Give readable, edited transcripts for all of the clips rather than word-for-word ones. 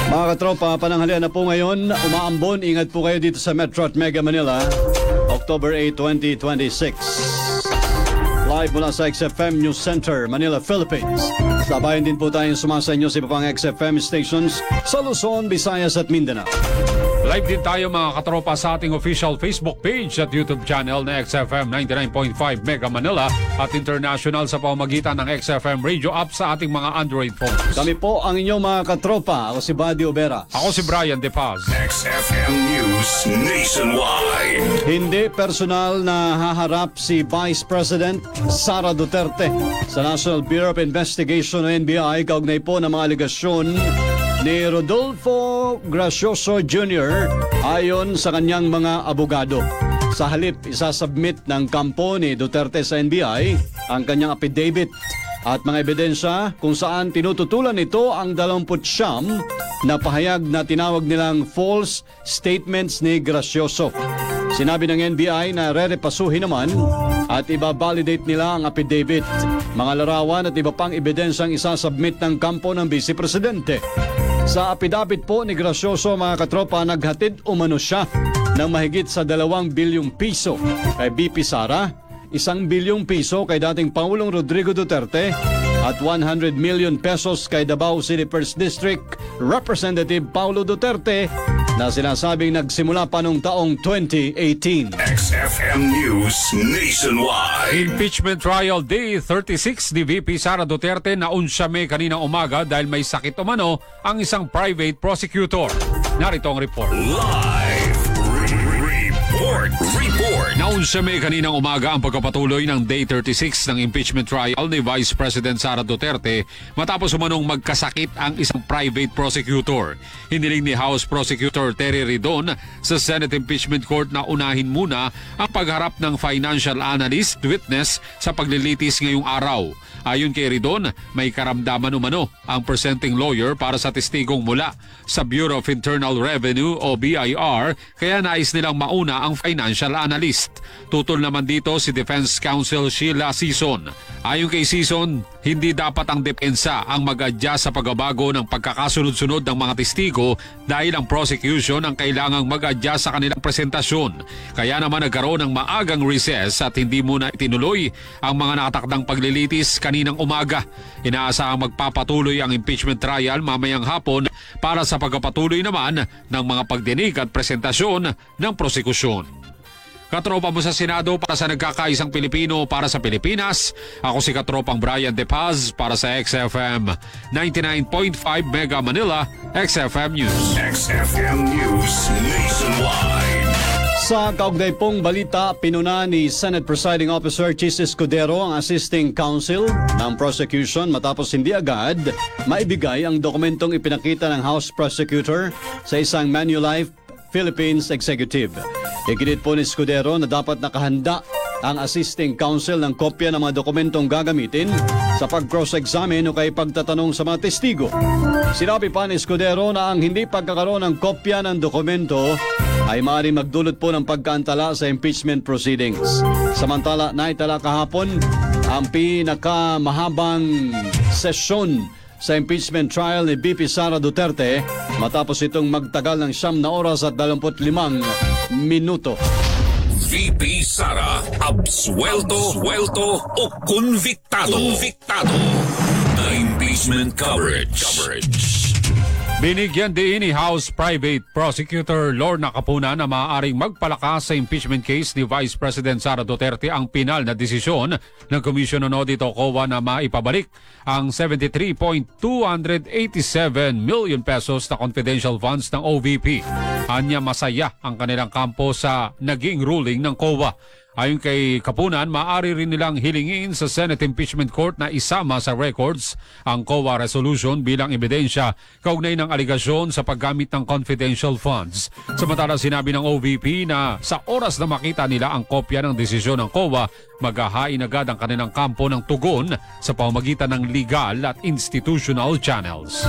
Mga katropa, pananghalian na po ngayon. Umaambon, ingat po kayo dito sa Metro at Mega Manila. October 8, 2026. Live mula sa XFM News Center, Manila, Philippines. Sabayan din po tayong sumasa inyo sa iba pang XFM stations sa Luzon, Visayas at Mindanao. Live din tayo mga katropa sa ating official Facebook page at YouTube channel na XFM 99.5 Mega Manila at international sa pamamagitan ng XFM radio app sa ating mga Android phones. Kami po ang inyong mga katropa. Ako si Buddy Obera. Ako si Brian De Paz. XFM News Nationwide. Hindi personal na haharap si Vice President Sara Duterte sa National Bureau of Investigation o NBI kaugnay po ng mga aligasyon ni Rodolfo Gracioso Jr. ayon sa kanyang mga abogado. Sa halip, isasubmit ng kampo ni Duterte sa NBI ang kanyang affidavit at mga ebidensya kung saan tinututulan nito ang 29 na pahayag na tinawag nilang false statements ni Gracioso. Sinabi ng NBI na rerepasuhin naman at iba-validate nila ang affidavit, mga larawan at iba pang ebidensyang isasubmit ng kampo ng Vice Presidente. Sa apidapit po ni Gracioso, mga katropa, naghatid umano siya ng mahigit sa 2 bilyong piso kay BP Sara, 1 bilyong piso kay dating Pangulong Rodrigo Duterte at 100 million pesos kay Davao City 1st District Representative Paulo Duterte na sinasabing nagsimula pa noong taong 2018. XFM News Nationwide. Impeachment Trial Day 36 ni VP Sara Duterte na unsyame kaninang umaga dahil may sakit umano ang isang private prosecutor. Narito ang report. Live report. Naunsyame kaninang umaga ang pagkapatuloy ng Day 36 ng impeachment trial ni Vice President Sara Duterte matapos umanong magkasakit ang isang private prosecutor. Hiniling ni House Prosecutor Terry Ridon sa Senate Impeachment Court na unahin muna ang pagharap ng financial analyst witness sa paglilitis ngayong araw. Ayon kay Ridon, may karamdaman umano ang presenting lawyer para sa testigong mula sa Bureau of Internal Revenue o BIR kaya nais nilang mauna ang financial analyst. Tutol naman dito si Defense Counsel Sheila Sison. Ayon kay Sison, hindi dapat ang depensa ang mag-adjust sa pagbabago ng pagkakasunod-sunod ng mga testigo dahil ang prosecution ang kailangang mag-adjust sa kanilang presentasyon. Kaya naman nagkaroon ng maagang recess at hindi muna itinuloy ang mga nakatakdang paglilitis kaninang umaga. Inaasahang magpapatuloy ang impeachment trial mamayang hapon para sa pagpapatuloy naman ng mga pagdinig at presentasyon ng prosekusyon. Katropa mo sa Senado para sa nagkakaisang Pilipino para sa Pilipinas. Ako si Katropang Brian De Paz para sa XFM 99.5 Mega Manila, XFM News. XFM News Nationwide. Sa kaugnay pong balita, pinuna ni Senate Presiding Officer Chis Escudero ang assisting counsel ng prosecution matapos hindi agad maibigay ang dokumentong ipinakita ng House Prosecutor sa isang Manulife Philippines executive. Iginit po ni Escudero na dapat nakahanda ang assisting counsel ng kopya ng mga dokumentong gagamitin sa pag-cross-examine o kay pagtatanong sa mga testigo. Sinabi pa ni Escudero na ang hindi pagkakaroon ng kopya ng dokumento ay maaaring magdulot po ng pagkaantala sa impeachment proceedings. Samantala, naitala kahapon ang pinakamahabang sesyon sa impeachment trial ni BP Sara Duterte matapos itong magtagal ng 9 oras at 25 minuto. VP Sara, absuelto o convictado. The impeachment coverage. Binigyan din ni House Private Prosecutor Lorna Capuna na maaaring magpalakas sa impeachment case ni Vice President Sara Duterte ang pinal na desisyon ng Commission on Audit o COA na maipabalik ang 73.287 million pesos na confidential funds ng OVP. Anya masaya ang kanilang kampo sa naging ruling ng COA. Ayon kay Kapunan, maaari rin nilang hilingin sa Senate Impeachment Court na isama sa records ang COA resolution bilang ebidensya kaugnay ng aligasyon sa paggamit ng confidential funds. Samantala, sinabi ng OVP na sa oras na makita nila ang kopya ng desisyon ng COA, maghahain agad ang kanilang kampo ng tugon sa pamamagitan ng legal at institutional channels.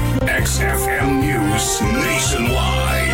XFM News Nationwide.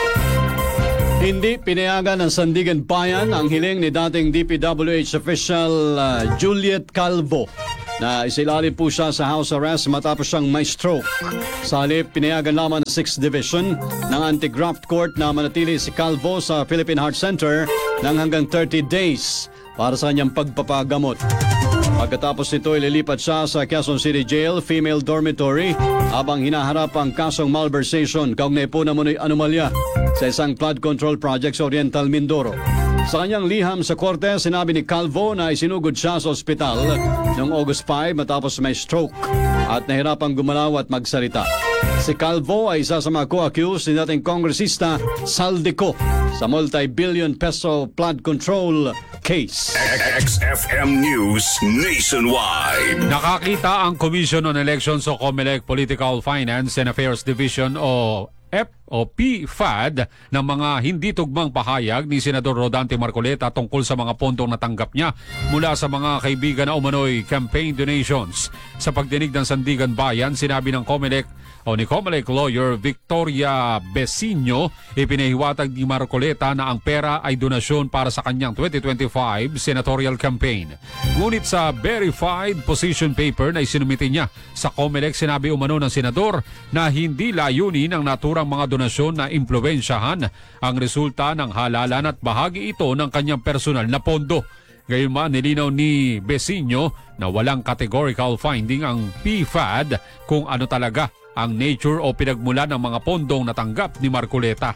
Hindi pinayagan ng Sandigan Bayan ang hiling ni dating DPWH official Juliet Calvo na isilalim po siya sa house arrest matapos siyang may stroke. Sa halip, pinayagan lamang ng 6th Division ng Anti-Graft Court na manatili si Calvo sa Philippine Heart Center ng hanggang 30 days para sa kanyang pagpapagamot. Pagkatapos nito, ililipat siya sa Quezon City Jail Female Dormitory habang hinaharap ang kasong malversation kaugnay po naman ay anomalya sa isang flood control project sa Oriental Mindoro. Sa kanyang liham sa korte, sinabi ni Calvo na isinugod siya sa ospital noong August 5 matapos may stroke at nahirapang gumalaw at magsalita. Si Calvo ay isa sa mga co-accused ni dating kongresista Saldico sa multi-billion peso flood control case. XFM News Nationwide. Nakakita ang Commission on Elections o COMELEC Political Finance and Affairs Division o PFAD ng mga hindi tugmang pahayag ni Senador Rodante Marcoleta tungkol sa mga pondong natanggap niya mula sa mga kaibigan na umano'y campaign donations. Sa pagdinig ng Sandigan Bayan, sinabi ng COMELEC o ni COMELEC lawyer Victoria Besinio, ipinahiwatag ni Marcoleta na ang pera ay donasyon para sa kanyang 2025 senatorial campaign. Ngunit sa verified position paper na isinumite niya sa COMELEC, sinabi umano ng senador na hindi layunin ng naturang mga donasyon na impluwensyahan ang resulta ng halalan at bahagi ito ng kanyang personal na pondo. Gayunman, nilinaw ni Besinio na walang categorical finding ang PFAD kung ano talaga ang nature o pinagmulan ng mga pondong natanggap ni Marcoleta.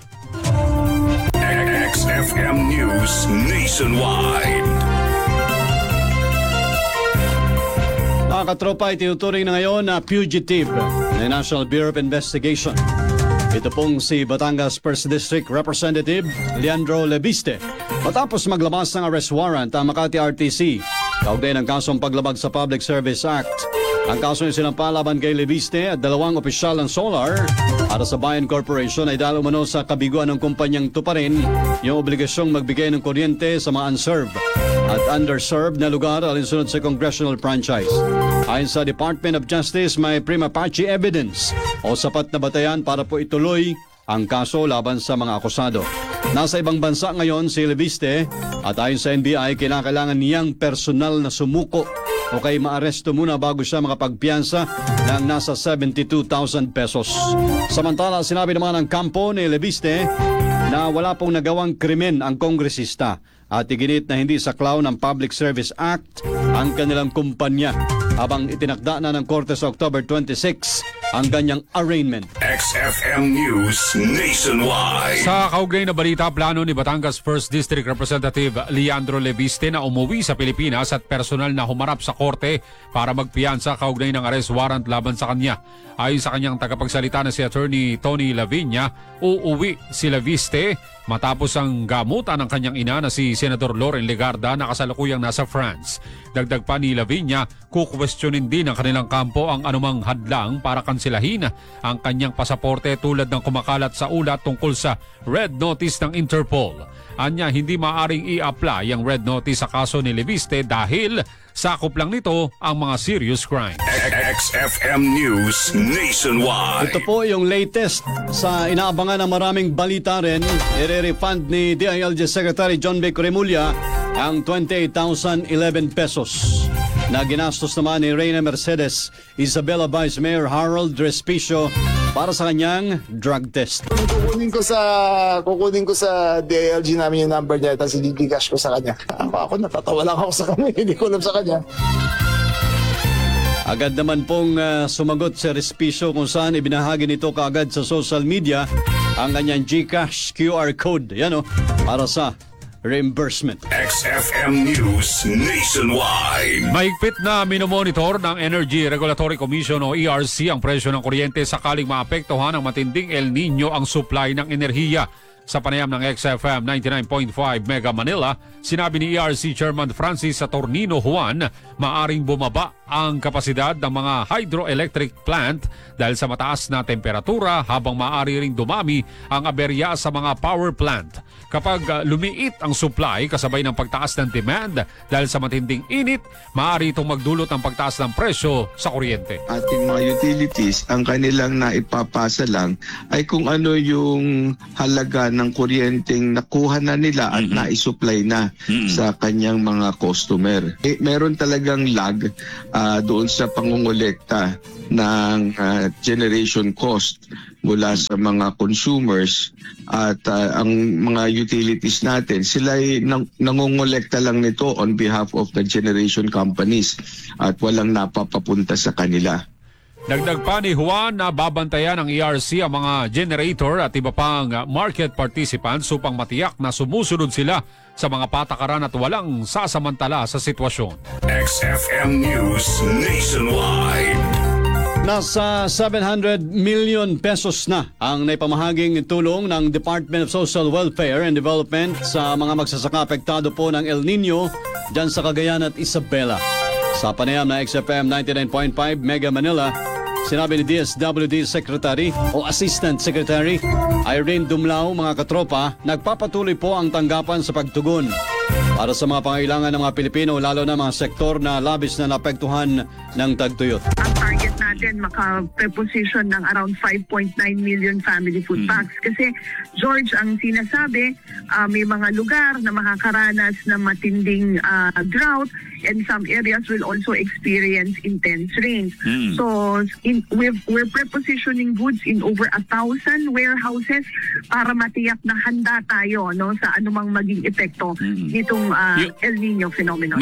XFM News Nationwide. Mga katropa, itinuturing na ngayon na fugitive ng National Bureau of Investigation. Ito pong si Batangas 1st District Representative Leandro Lebiste. Matapos maglabas ng arrest warrant ang Makati RTC, kaugnay ng kasong paglabag sa Public Service Act. Ang kaso ay sinampal laban kay Lebiste at dalawang opisyal ng Solar para sa Bayan Corporation ay dahil umano sa kabiguan ng kumpanyang tuparin yung obligasyong magbigay ng kuryente sa mga unserved at underserved na lugar alinsunod sa congressional franchise. Ayon sa Department of Justice, may prima facie evidence o sapat na batayan para po ituloy ang kaso laban sa mga akusado. Nasa ibang bansa ngayon si Lebiste at ayon sa NBI, kinakailangan niyang personal na sumuko o kay maaresto muna bago siya makapagpiyansa ng nasa 72,000 pesos. Samantala, sinabi naman ng kampo ni Lebiste na wala pong nagawang krimen ang kongresista at iginit na hindi saklaw ng Public Service Act ang kanilang kumpanya habang itinakda na ng korte sa October 26 ang kanyang arraignment. XFM News Nationwide. Sa kaugnay na balita, plano ni Batangas 1st District Representative Leandro Lebiste na umuwi sa Pilipinas at personal na humarap sa korte para magpiyansa kaugnay ng arrest warrant laban sa kanya. Ayon sa kanyang tagapagsalita na si Attorney Tony Lavinia, uuwi si Lebiste matapos ang gamutan ng kanyang ina na si Senador Loren Legarda na kasalukuyang nasa France. Dagdag pa ni Lavinia, kukwestiyonin din ng kanilang kampo ang anumang hadlang para kansilahin ang kanyang pasaporte tulad ng kumakalat sa ulat tungkol sa red notice ng Interpol. Anya, hindi maaring i-apply ang red notice sa kaso ni Lebiste dahil sakop lang nito ang mga serious crime. XFM News Nationwide. Ito po yung latest sa inaabangan ng maraming balita rin. I-refund ni DILG Secretary John B. Cremulya ang 28,011 pesos na ginastos naman ni Reyna Mercedes Isabela Vice Mayor Harold Respicio para sa kanyang drug test. Kukunin ko sa DILG namin yung number niya tapos i-cash ko sa kanya. Ako natatawa lang ako sa kanya, hindi ko alam sa kanya. Agad naman pong sumagot si Respicio kung saan ibinahagi nito kaagad sa social media ang kanyang GCash QR code. Yan para sa reimbursement. XFM News Nationwide. Mahigpit na minomonitor ng Energy Regulatory Commission o ERC ang presyo ng kuryente sakaling maapektuhan ng matinding El Nino ang supply ng enerhiya. Sa panayam ng XFM 99.5 Mega Manila, sinabi ni ERC Chairman Francis Saturnino Juan, maaring bumaba ang kapasidad ng mga hydroelectric plant dahil sa mataas na temperatura habang maaari ring dumami ang aberya sa mga power plant. Kapag lumiit ang supply kasabay ng pagtaas ng demand dahil sa matinding init, maaari itong magdulot ng pagtaas ng presyo sa kuryente. Ating mga utilities, ang kanilang naipapasa lang ay kung ano yung halaga ng kuryenteng nakuha na nila at naisupply na sa kanyang mga customer. Meron talagang lag doon sa pangungulekta ng generation cost mula sa mga consumers at ang mga utilities natin, sila ay nangungulekta lang nito on behalf of the generation companies at walang napapapunta sa kanila. Dagdag pa ni Juan na babantayan ng ERC ang mga generator at iba pang market participants upang matiyak na sumusunod sila sa mga patakaran at walang sasamantala sa sitwasyon. XFM News Nationwide. Nasa 700 million pesos na ang naipamahaging tulong ng Department of Social Welfare and Development sa mga magsasaka apektado po ng El Nino dyan sa Cagayan at Isabela. Sa panayam na XFM 99.5 Mega Manila, sinabi ni DSWD Secretary o Assistant Secretary Irene Dumlao, mga katropa, nagpapatuloy po ang tanggapan sa pagtugon para sa mga pangailangan ng mga Pilipino, lalo na mga sektor na labis na naapektuhan ng tagtuyot. Ang target natin maka-preposition ng around 5.9 million family food packs. Kasi, George, ang sinasabi, may mga lugar na makakaranas ng matinding drought, and some areas will also experience intense rains. So, we're prepositioning goods in over 1,000 warehouses para matiyak na handa tayo, no, sa anumang maging epekto nitong El Nino phenomenon.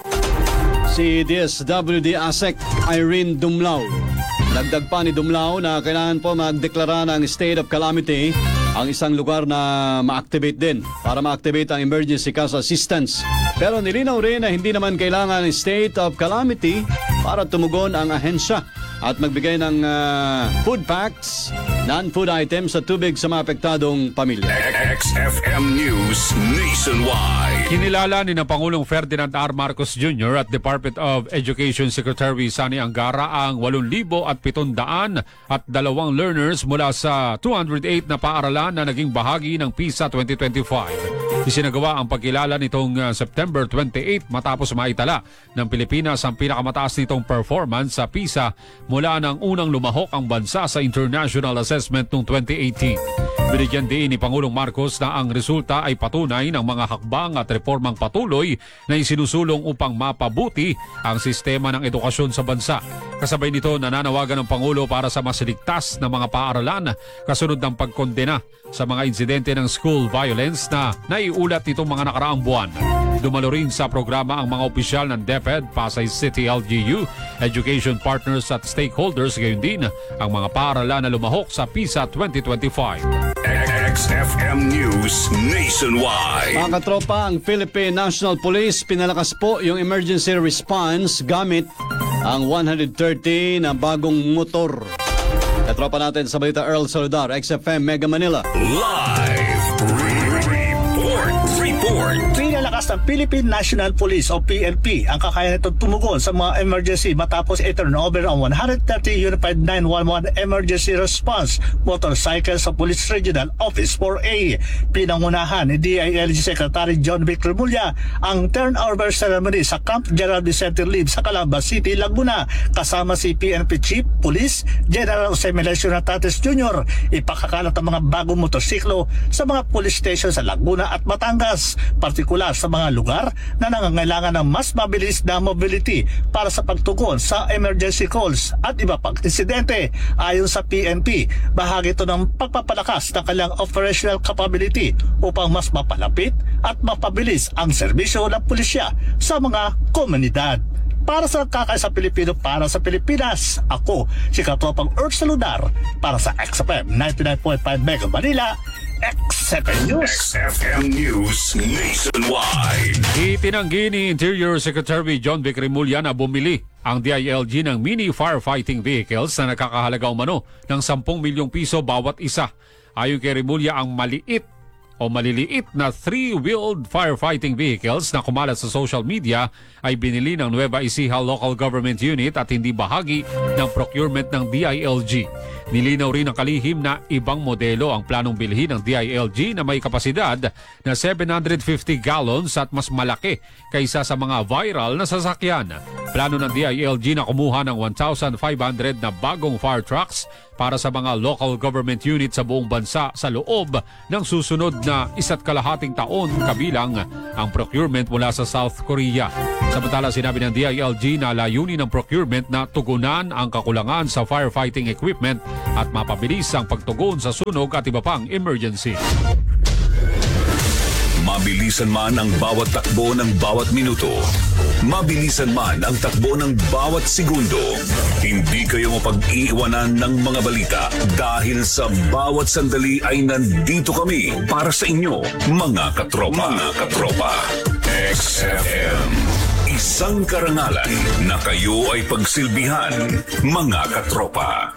Si DSWD ASEC Irene Dumlao. Dagdag pa ni Dumlao na kailangan po magdeklara ng state of calamity ang isang lugar na ma-activate din para ma-activate ang emergency cash assistance. Pero nilinaw rin na hindi naman kailangan ng state of calamity para tumugon ang ahensya at magbigay ng food packs, non-food items sa tubig sa mga apektadong pamilya. XFM News Nationwide. Kinilala ni na Pangulong Ferdinand R. Marcos Jr. at Department of Education Secretary Sani Angara ang 8,702 learners mula sa 208 na paaralan na naging bahagi ng PISA 2025. Isinagawa ang pagkilala nitong September 28 matapos maitala ng Pilipinas ang pinakamataas nitong performance sa PISA mula nang unang lumahok ang bansa sa international assessment noong 2018. Binigyan din ni Pangulong Marcos na ang resulta ay patunay ng mga hakbang at reformang patuloy na isinusulong upang mapabuti ang sistema ng edukasyon sa bansa. Kasabay nito, nananawagan ng Pangulo para sa mas ligtas na mga paaralan kasunod ng pagkondena sa mga insidente ng school violence na naiulat nitong mga nakaraang buwan. Dumalo rin sa programa ang mga opisyal ng DepEd, Pasay City LGU, education partners at stakeholders, gayon din ang mga paaralan na lumahok sa PISA 2025. XFM News Nationwide. Mga katropa, ang Philippine National Police pinalakas po yung emergency response gamit ang 130 na bagong motor. Katropa natin sa balita, Earl Saludar, XFM Mega Manila. Live report. Pinalakas ng Philippine National Police o PNP ang kakayahan nitong tumugon sa mga emergency matapos i-turnover ang 130 Unified 911 Emergency Response Motorcycle sa Police Regional Office 4A. Pinangunahan ni DILG Secretary John Vic Remulla ang turnover ceremony sa Camp General Vicente Lib sa Calamba City, Laguna, kasama si PNP Chief Police General Jose Melesio Natates Jr. Ipakakalat ang mga bagong motorsiklo sa mga police station sa Laguna at Batangas, partikular sa mga lugar na nangangailangan ng mas mabilis na mobility para sa pagtugon sa emergency calls at iba pang insidente. Ayon sa PNP, bahagi ito ng pagpapalakas ng kanilang operational capability upang mas mapalapit at mapabilis ang serbisyo ng pulisya sa mga komunidad. Para sa Kakaysa Pilipino, para sa Pilipinas, ako si Katropang Earth Saludar para sa XFM 99.5 Mega Manila, XFM News. XFM News Nationwide. Itinanggi ni Interior Secretary John Vic Remulla na bumili ang DILG ng mini firefighting vehicles na nakakahalaga umano ng 10 milyong piso bawat isa. Ayon kay Remulla, ang maliliit na 3-wheeled firefighting vehicles na kumalat sa social media ay binili ng Nueva Ecija Local Government Unit at hindi bahagi ng procurement ng DILG. Nilinaw rin ng kalihim na ibang modelo ang planong bilhin ng DILG na may kapasidad na 750 gallons at mas malaki kaysa sa mga viral na sasakyan. Plano ng DILG na kumuha ng 1,500 na bagong fire trucks para sa mga local government unit sa buong bansa sa loob ng susunod na 1.5 taon kabilang ang procurement mula sa South Korea. Samantala, sinabi ng DILG na layunin ng procurement na tugunan ang kakulangan sa firefighting equipment at mapabilis ang pagtugon sa sunog at iba pang emergency. Mabilisan man ang bawat takbo ng bawat minuto. Mabilisan man ang takbo ng bawat segundo. Hindi kayo mapag-iiwanan ng mga balita dahil sa bawat sandali ay nandito kami para sa inyo, mga katropa. Mga katropa. XFM. Isang karangalan na kayo ay pagsilbihan, mga katropa.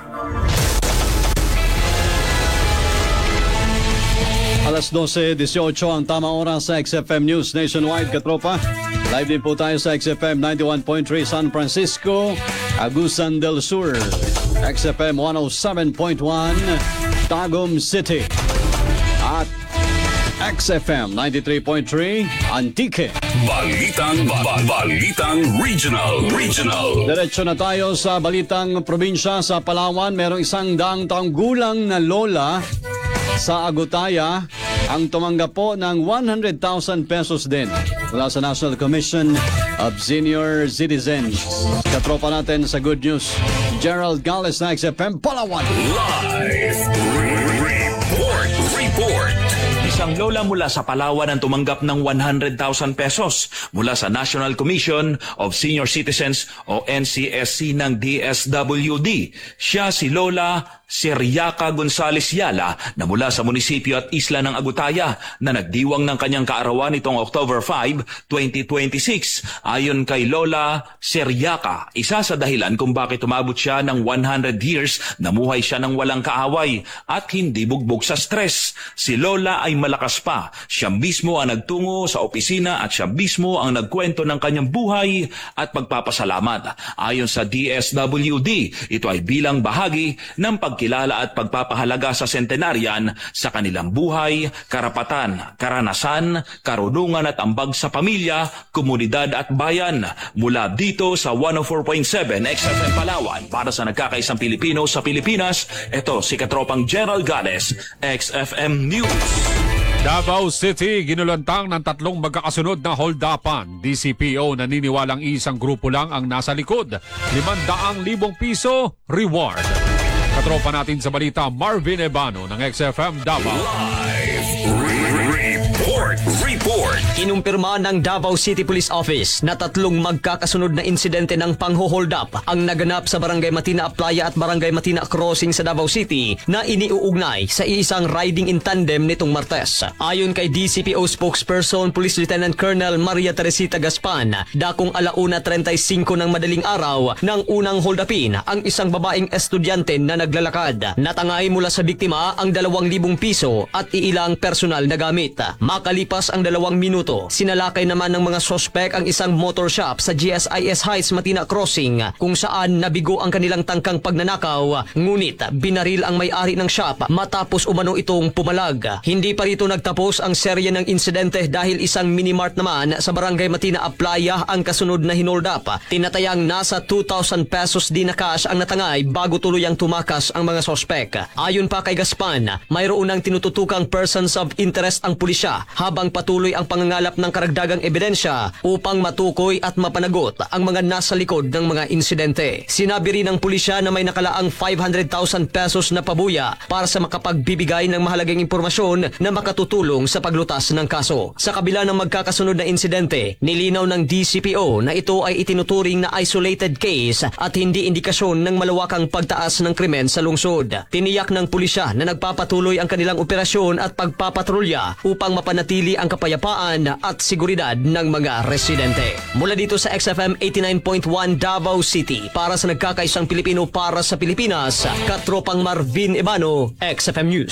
Alas 12:18 ang tamang oras sa XFM News Nationwide, katropa. Live din po tayo sa XFM 91.3 San Francisco, Agusan del Sur, XFM 107.1 Tagum City, at XFM 93.3 Antique. Balitang Regional. Diretso na tayo sa balitang probinsya sa Palawan. Merong 100 taong gulang na lola sa Agutaya ang tumanggap po ng 100,000 pesos din mula sa National Commission of Senior Citizens. Katropa natin sa Good News, Gerald Gales na XFM Palawan. Live report. Isang lola mula sa Palawan ang tumanggap ng 100,000 pesos mula sa National Commission of Senior Citizens o NCSC ng DSWD. Siya si Lola Seriaca Gonzales Yala na mula sa munisipyo at isla ng Agutaya na nagdiwang ng kanyang kaarawan nitong October 5, 2026. Ayon kay Lola Seriaca, isa sa dahilan kung bakit umabot siya ng 100 years, namuhay siya ng walang kaaway at hindi bugbog sa stress. Si Lola ay malakas pa. Siya mismo ang nagtungo sa opisina at siya mismo ang nagkwento ng kanyang buhay at pagpapasalamat. Ayon sa DSWD, ito ay bilang bahagi ng pagkilala at pagpapahalaga sa centenarian sa kanilang buhay, karapatan, karanasan, karunungan at ambag sa pamilya, komunidad at bayan. Mula dito sa 104.7 XFM Palawan, para sa nagkakaisang Pilipino sa Pilipinas, ito si Katropang Gerald Gales, XFM News. Davao City, ginulantang ng 3 magkakasunod na hold-upan. DCPO naniniwalang isang grupo lang ang nasa likod. 500,000 piso reward. Katropa natin sa balita, Marvin Ebano ng XFM Davao. Report. Kinumpirma ng Davao City Police Office na 3 magkakasunod na insidente ng pang-hold up ang naganap sa Barangay Matina Playa at Barangay Matina Crossing sa Davao City na iniuugnay sa isang riding in tandem nitong Martes. Ayon kay DCPO spokesperson Police Lieutenant Colonel Maria Teresita Gaspan, dakong 1:35 ng madaling araw nang unang hold upin ang isang babaeng estudyante na naglalakad. Natangay mula sa biktima ang 2,000 piso at iilang personal na gamit. Makalipas ang 2 minuto, sinalakay naman ng mga sospek ang isang motor shop sa GSIS Heights Matina Crossing kung saan nabigo ang kanilang tangkang pagnanakaw, ngunit binaril ang may-ari ng shop matapos umano itong pumalag. Hindi pa rito nagtapos ang serye ng insidente dahil isang minimart naman sa Barangay Matina Playa ang kasunod na hinold up. Tinatayang nasa 2,000 pesos din na cash ang natangay bago tuluyang tumakas ang mga sospek. Ayon pa kay Gaspan, mayroon ng tinututukang persons of interest ang pulisya habang patuloy ang pangangalap ng karagdagang ebidensya upang matukoy at mapanagot ang mga nasa likod ng mga insidente. Sinabi rin ng pulisya na may nakalaang 500,000 pesos na pabuya para sa makapagbibigay ng mahalagang impormasyon na makatutulong sa paglutas ng kaso. Sa kabila ng magkakasunod na insidente, nilinaw ng DCPO na ito ay itinuturing na isolated case at hindi indikasyon ng malawakang pagtaas ng krimen sa lungsod. Tiniyak ng pulisya na nagpapatuloy ang kanilang operasyon at pagpapatrolya upang mapanatili ang kapayapaan at seguridad ng mga residente. Mula dito sa XFM 89.1 Davao City, para sa nagkakaisang Pilipino para sa Pilipinas, Katropang Marvin Ebano, XFM News.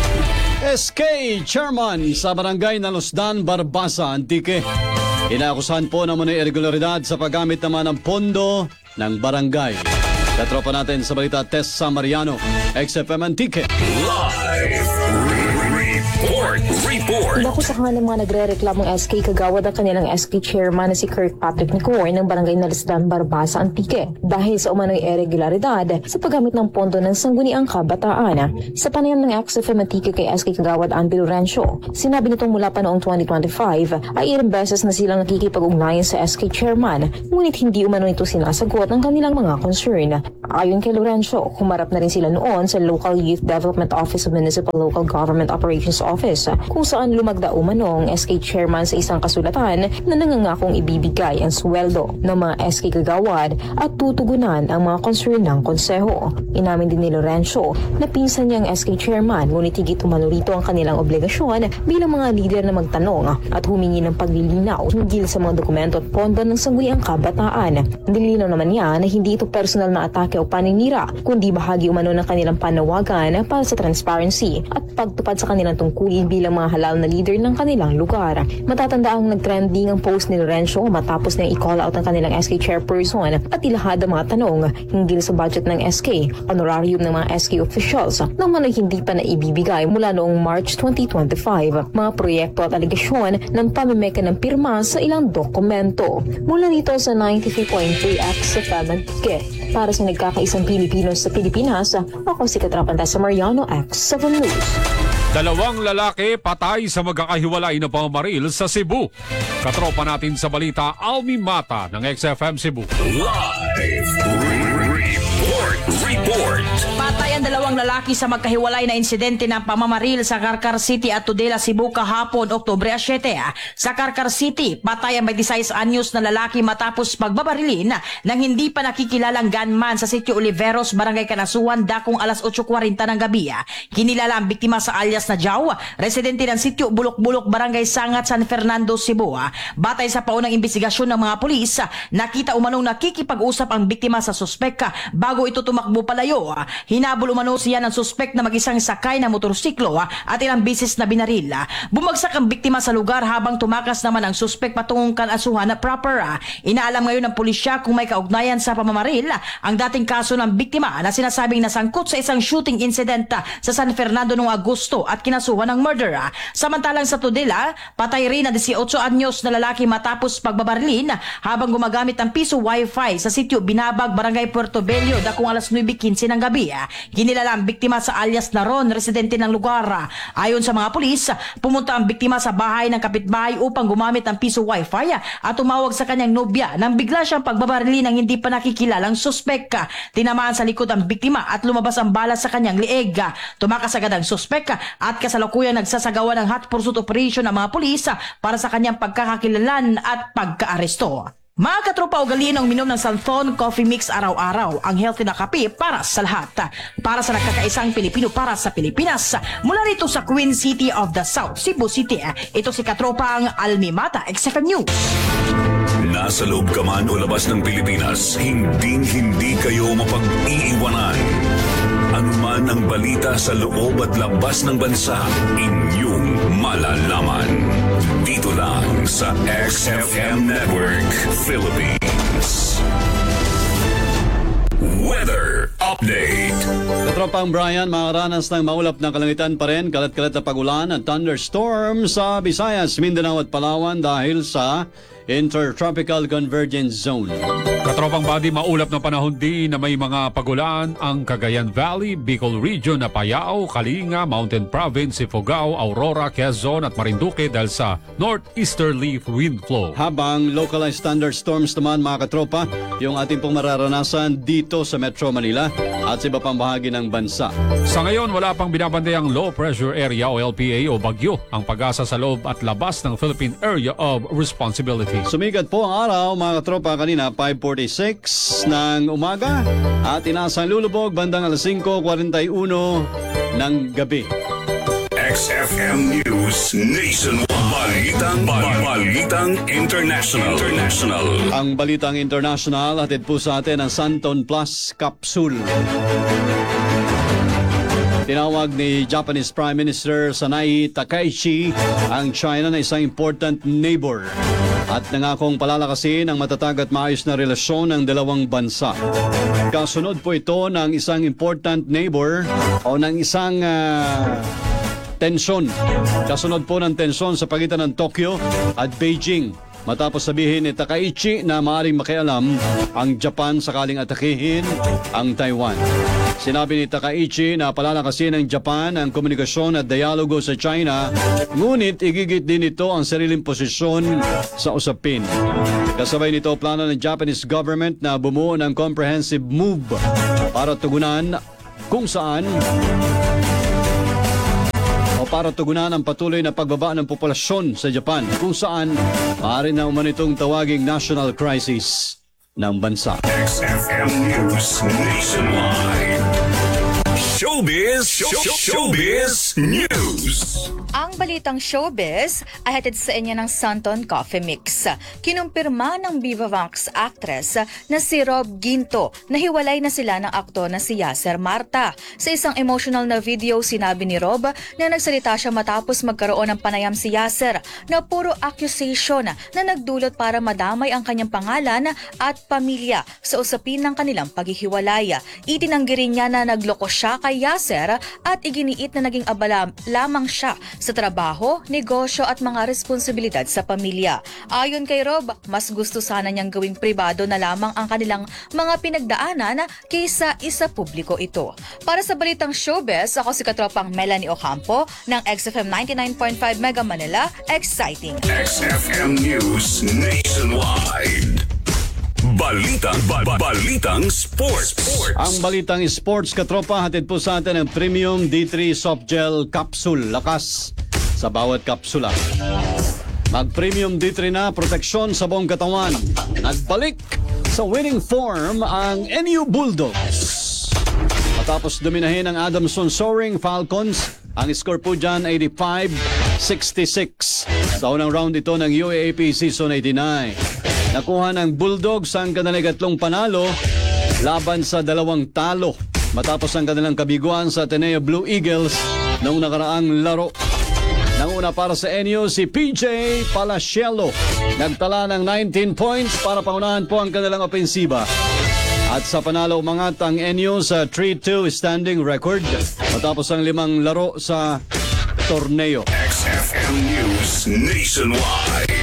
SK Chairman sa Barangay Nalusdan, Barbasa, Antique. Inaakusahan po naman ng irregularidad sa paggamit naman ng pondo ng barangay. Katropa natin sa balita, Tessa Mariano, XFM Antique. Live Report. Inakusahan ng mga nagre-reklamong SK Kagawad ang kanilang SK chairman na si Kirkpatrick Nicoy ng Barangay Nalisdan, Barbasa, Antique dahil sa umano'y irregularidad sa paggamit ng pondo ng sangguniang kabataan. Sa panayam ng ex-FM Antique kay SK Kagawad Andy Lorenzo, sinabi nitong mula pa noong 2025 ay ilang beses na silang nakikipag-ugnayan sa SK chairman, ngunit hindi umano ito sinasagot ng kanilang mga concern. Ayon kay Lorenzo, humarap na rin sila noon sa Local Youth Development Office of Municipal Local Government Operations Office kung saan lumagda umano ang SK chairman sa isang kasulatan na nangangakong ibibigay ang sweldo ng mga SK Kagawad at tutugunan ang mga concern ng konseho. Inamin din ni Lorenzo na pinsan niya ang SK chairman ngunit higit umano rito ang kanilang obligasyon bilang mga lider na magtanong at humingi ng paglilinaw hinggil sa mga dokumento at pondo ng sangguniang kabataan. Nilinaw naman niya na hindi ito personal na atake o paninira kundi bahagi umano ng kanilang panawagan para sa transparency at pagtupad sa kanilang tungkulin bilang mga halal na leader ng kanilang lugar. Matatanda ang nagtrending ang post ni Lorenzo matapos na i-call out ang kanilang SK chairperson at ilahad ang mga tanong hinggil sa budget ng SK, honorarium ng mga SK officials nang mano'y hindi pa na ibibigay mula noong March 2025, mga proyekto at aligasyon ng pamimeka ng pirma sa ilang dokumento. Mula dito sa 93.3 XFM Antique, para sa nagkakaisang Pilipino sa Pilipinas, ako si Katrapantesa Mariano X7 News. Dalawang lalaki patay sa magkakahiwalay na pamamaril sa Cebu. Katropa natin sa balita, Almi Mata ng XFM Cebu. Live report. Patay ang dalawang lalaki sa magkahiwalay na insidente ng pamamaril sa Carcar City at Tudela, Cebu kahapon, Oktubre 7. Sa Carcar City, patay ang 26 anyos na lalaki matapos pagbabarilin ng hindi pa nakikilalang gunman sa Sitio Oliveros, Barangay Kanasuan, dakong alas 8:40 ng gabi. Kinilala ang biktima sa alias na Jaw, residente ng Sitio Bulok-Bulok, Barangay Sangat, San Fernando, Cebu. Batay sa paunang investigasyon ng mga pulis, nakita umanong nakikipag-usap ang biktima sa suspek bago ito tumakbo palayo. Hinabol umano siya ng suspek na mag-isang sakay na motorsiklo at ilang bisis na binaril. Bumagsak ang biktima sa lugar habang tumakas naman ang suspek patungong Kanasuhan na proper. Inaalam ngayon ng pulisya kung may kaugnayan sa pamamaril ang dating kaso ng biktima na sinasabing nasangkot sa isang shooting incident sa San Fernando noong Agosto at kinasuhan ng murder. Samantalang sa Tudela, patay rin na 18 anyos na lalaki matapos pagbabarilin habang gumagamit ng piso wifi sa Sitio Binabag, Barangay Puerto Bello, dakong alas 9:15 ng gabi. Kinilala ang biktima sa alias na Ron, residente ng lugar. Ayon sa mga pulis, pumunta ang biktima sa bahay ng kapitbahay upang gumamit ng piso wifi at tumawag sa kanyang nobya nang bigla siyang pagbabarili ng hindi pa nakikilalang suspek. Tinamaan sa likod ang biktima at lumabas ang bala sa kanyang lieg. Tumakas agad ang suspek at kasalukuyang nagsasagawa ng hot pursuit operation ng mga pulis para sa kanyang pagkakakilalan at pagkaaresto. Mga katropa, ugaliin ang minom ng Santhon Coffee Mix araw-araw, ang healthy na kape para sa lahat. Para sa nagkakaisang Pilipino para sa Pilipinas, mula rito sa Queen City of the South, Cebu City, ito si katropang Almi Mata, XFM News. Nasa loob ka man o labas ng Pilipinas, hindi kayo mapag-iiwanan. Anuman ang balita sa loob at labas ng bansa, inyong malalaman. Dito lang sa XFM Network Philippines. Weather Update. Katropang Brian, makaranas ng maulap na kalangitan pa rin, kalat-kalat na pagulan at thunderstorm sa Visayas, Mindanao at Palawan dahil sa Intertropical Convergence Zone. Katropang body, maulap na panahon din na may mga pagulan ang Cagayan Valley, Bicol Region na Payao, Kalinga, Mountain Province, Ifugao, Aurora, Quezon at Marinduque dahil sa northeasterly wind flow. Habang localized thunderstorms naman mga katropa, yung ating pong mararanasan dito sa Metro Manila at sa iba pang bahagi ng bansa. Sa ngayon, wala pang binabandayang low pressure area o LPA o bagyo ang pag-asa sa loob at labas ng Philippine Area of Responsibility. Sumigat po ang araw mga katropa kanina 5:46 ng umaga at inasang lulubog bandang alas 5:41 ng gabi. XFM News Nationwide. Balitang International. Ang Balitang International hatid po sa atin ang Santon Plus Capsule. Tinawag ni Japanese Prime Minister Sanae Takaichi ang China na isang important neighbor at nangakong palalakasin ang matatag at maayos na relasyon ng dalawang bansa. Kasunod po ito ng isang important neighbor o ng isang tensyon. Kasunod po ng tensyon sa pagitan ng Tokyo at Beijing. Matapos sabihin ni Takaichi na maaaring makialam ang Japan sakaling atakihin ang Taiwan. Sinabi ni Takaichi na palalakasin ng Japan ang komunikasyon at dialogo sa China, ngunit igigit din ito ang sariling posisyon sa usapin. Kasabay nito, plano ng Japanese government na bumuo ng comprehensive move para tugunan kung saan ang patuloy na pagbaba ng populasyon sa Japan kung saan maaari na umanitong tawaging national crisis ng bansa. XFM News Nationwide. Showbiz News. Ang balitang showbiz ay hatid sa inyo ng Santon Coffee Mix. Kinumpirma ng Viva-Vox actress na si Rob Ginto na hiwalay na sila ng aktor na si Yasser Marta. Sa isang emotional na video, sinabi ni Rob na nagsalita siya matapos magkaroon ng panayam si Yasser na puro accusation na nagdulot para madamay ang kanyang pangalan at pamilya sa usapin ng kanilang paghihiwalay. Itinanggi rin niya na nagloko siya kay Yasser at iginiit na naging abala lamang siya sa trabaho, negosyo at mga responsibilidad sa pamilya. Ayon kay Rob, mas gusto sana niyang gawing pribado na lamang ang kanilang mga pinagdaanan kaysa isa publiko ito. Para sa balitang showbiz, ako si katropang Melanie Ocampo ng XFM 99.5 Mega Manila, exciting. XFM News Nationwide. Balitang Sports. Ang balitang sports, katropa, hatid po sa atin ang Premium D3 Soft Gel Capsule. Lakas sa bawat kapsula. Mag-Premium D3 na, proteksyon sa buong katawan. Nagbalik sa winning form ang NU Bulldogs. Matapos dominahin ang Adamson Soaring Falcons, ang score po dyan 85-66. Sa unang round ito ng UAAP Season 89. Nakuha ng Bulldogs ang kanilang 3 panalo laban sa 2 talo matapos ang kanilang kabiguan sa Ateneo Blue Eagles noong nakaraang laro. Nanguna para sa NU si PJ Palacielo. Nagtala ng 19 points para paunahan po ang kanilang opensiba. At sa panalo umangat ang NU sa 3-2 standing record matapos ang 5 laro sa torneo. XFM News Nationwide.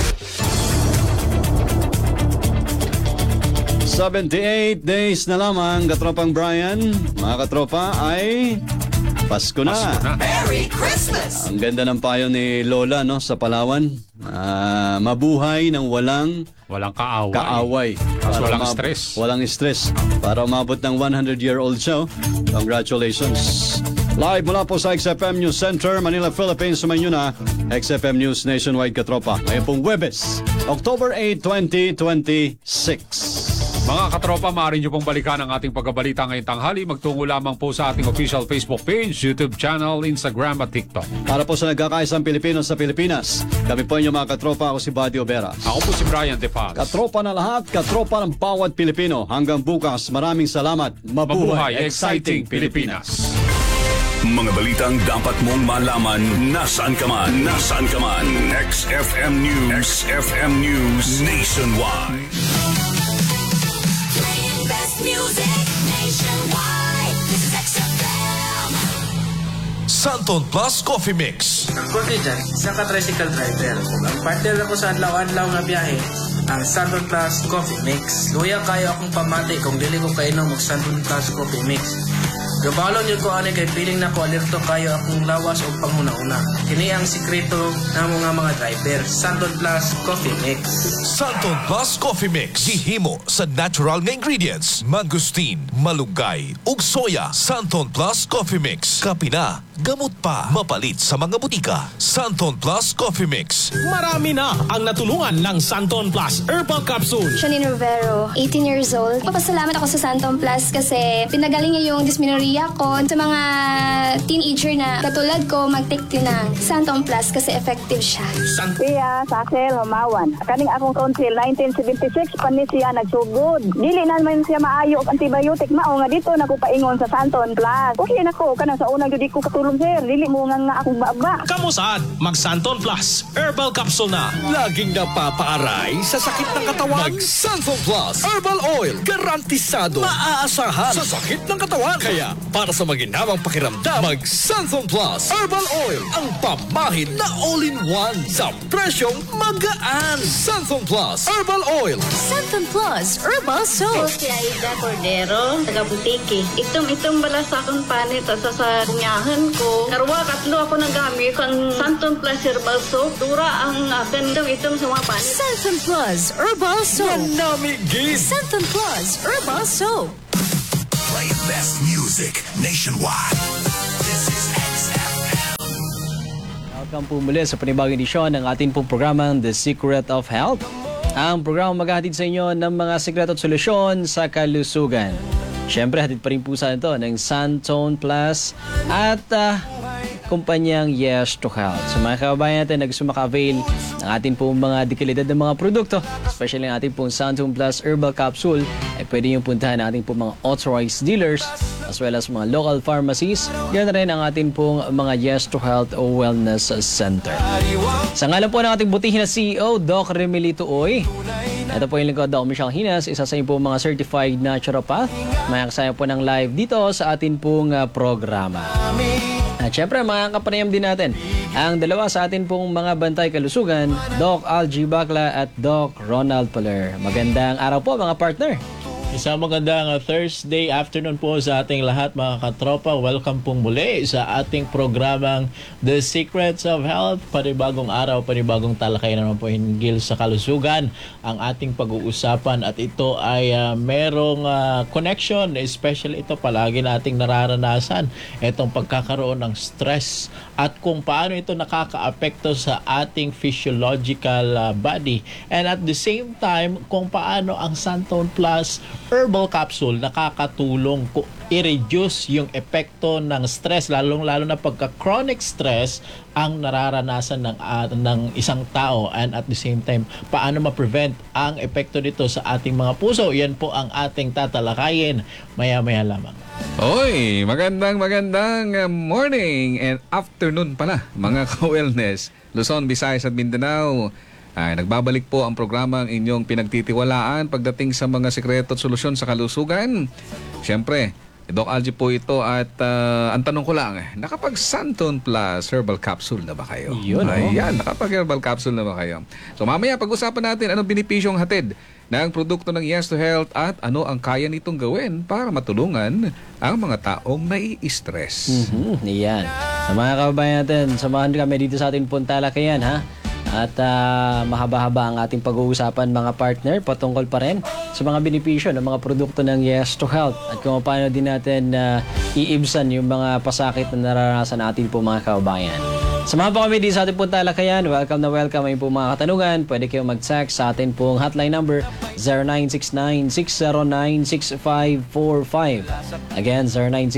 78 days na lamang, katropang Brian. Mga katropa, ay Pasko na. Merry Christmas! Ang ganda ng payo ni Lola, no, sa Palawan. Mabuhay ng walang kaaway. Walang stress. Walang stress. Para umabot ng 100-year-old siya. Congratulations. Live mula po sa XFM News Center, Manila, Philippines. Sumayin nyo na XFM News Nationwide, katropa. Ngayon pong Huwebes, October 8, 2026. Mga katropa, maaari nyo pong balikan ang ating pagkabalita ngayong tanghali. Magtungo lamang po sa ating official Facebook page, YouTube channel, Instagram at TikTok. Para po sa nagkakaisang Pilipino sa Pilipinas, kami po inyong mga katropa. Ako si Buddy Oberas. Ako po si Brian De Paz. Katropa na lahat, katropa ng bawat Pilipino. Hanggang bukas, maraming salamat. Mabuhay, exciting Pilipinas. Mga balitang dapat mong malaman nasaan ka man. XFM News Nationwide. Best music nationwide. This is XFM. Santon Plus Coffee Mix. Ako dyan, isang ka-tricycle driver. Ang partner ako sa adlaw-adlaw nga biyahe, ang Santon Plus Coffee Mix. Luya kayo akong pamati kung dili ko kainom mag Santon Plus Coffee Mix. Gabalo niyo ko ani kay piling na ko alerto kayo akong lawas o panghuna-una. Kini ang sikreto na mga driver. Santon Plus Coffee Mix. Santon Plus Coffee Mix. Gihimo sa natural na ingredients. Mangustin, malunggay, ug soya. Santon Plus Coffee Mix. Kapina, gamot pa. Mapalit sa mga butika. Santon Plus Coffee Mix. Marami na ang natulungan ng Santon Plus Herbal Capsule. Shanine Rivero, 18 years old. Papasalamat ako sa Santon Plus kasi pinagaling niya yung dysmenorrhea ko sa mga teenager na katulad ko mag-take ng Santon Plus kasi effective siya. Siya, Saxel, Humawan. Kaning akong council, 1976, panis siya nagsugod. Dili na naman siya maayo og antibiotic mao nga dito na ko paingon sa Santon Plus. Okay na ko, kana sa unang di ko katulong sir. Dili mo nga akong baba. Kamu saan? Mag Santon Plus Herbal Capsule na. Laging napapaaray sa sakit ng katawan. Mag Santon Plus Herbal Oil. Garantisado. Maaasahan sa sakit ng katawan. Kaya Para sa maginhawang pakiramdam, mag-Santon Plus Herbal Oil, ang pamahid na all-in-one sa presyong magaan. Santon Plus Herbal Oil. Santon Plus Herbal Soap. Si Aida Cordero, taga-butiki. Itong bala sa akong panit at sa kunyahan ko. Karwa, katlo ako nagamit ang Santon Plus Herbal Soap. Dura ang akin itong sa mga panit. Santon Plus Herbal Soap. Manamigin. Santon Plus Herbal Soap. Play best music nationwide. This is XFM. Welcome po muli sa panibagong edisyon ng ating pong programang The Secret of Health. Ang programa maghahatid sa inyo ng mga sikreto at solusyon sa kalusugan. Siyempre, hatid pa rin po sa ito ng Santon Plus at kumpanyang Yes to Health. So mga kababayan natin, nagsumaka-avail ng ating pong mga dekalidad ng mga produkto, especially ang ating pong Santon Plus Herbal Capsule, ay pwede nyo puntahan ang ating pong mga authorized dealers as well as mga local pharmacies. Yan rin ang ating pong mga Yes to Health o Wellness Center. Sa ngalan po ng ating butihin na CEO, Doc Remelito Oy. Ito po yung lingkod, Doc Michelle Hinas, isa sa inyo po mga certified naturopath. May kasaya po ng live dito sa atin pong programa. At syempre, mga kapanayam din natin ang dalawa sa atin pong mga bantay kalusugan, Doc Algie Bacla at Doc Ronald Paler. Magandang araw po mga partner. Isang magandang Thursday afternoon po sa ating lahat mga katropa. Welcome pong muli sa ating programang The Secrets of Health. Panibagong araw, panibagong talakay naman po hinggil sa kalusugan ang ating pag-uusapan. At ito ay merong connection, especially ito palagi nating nararanasan. Itong pagkakaroon ng stress at kung paano ito nakaka-apekto sa ating physiological body. And at the same time, kung paano ang Santon Plus Herbal Capsule nakakatulong i-reduce yung epekto ng stress, lalong-lalo na pagka chronic stress ang nararanasan ng isang tao, and at the same time, paano ma-prevent ang epekto nito sa ating mga puso. Yan po ang ating tatalakayin maya-maya lamang. Oy, magandang morning and afternoon pala mga ka-wellness. Luzon, Visayas at Mindanao. Nagbabalik po ang programang inyong pinagtitiwalaan pagdating sa mga sikreto at solusyon sa kalusugan. Siyempre, Doc Algie po ito at ang tanong ko lang, nakapag Santon Plus Herbal Capsule na ba kayo? Yun, Ayan, nakapag Herbal Capsule na ba kayo? So mamaya pag-usapan natin anong benepisyong hatid ng produkto ng Yes to Health at ano ang kaya nitong gawin para matulungan ang mga taong nai-stress. Yan. Sa mga kababayan natin, samahan kami dito sa ating puntalakayan ha. At mahaba-haba ang ating pag-uusapan mga partner patungkol pa rin sa mga benepisyo ng mga produkto ng Yes to Health at kung paano din natin iibsan yung mga pasakit na naranasan natin po mga kababayan. Samahan po kami dito sa ating puntalakayan. Welcome na welcome ay po mga katanungan. Pwede kayong mag-text sa atin pong hotline number 0969-609-6545. Again,